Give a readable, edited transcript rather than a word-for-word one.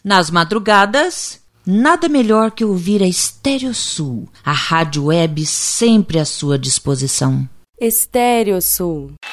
Nas madrugadas, nada melhor que ouvir a Estéreosul, a rádio web sempre à sua disposição. Estéreosul.